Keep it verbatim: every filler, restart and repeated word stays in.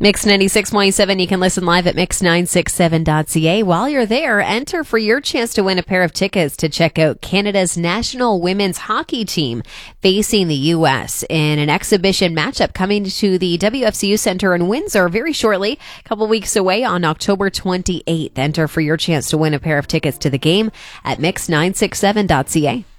Mix ninety-six point seven, you can listen live at mix nine six seven dot c a. While you're there, enter for your chance to win a pair of tickets to check out Canada's national women's hockey team facing the U S in an exhibition matchup coming to the W F C U Center in Windsor very shortly, a couple weeks away on October twenty-eighth. Enter for your chance to win a pair of tickets to the game at mix nine six seven dot c a.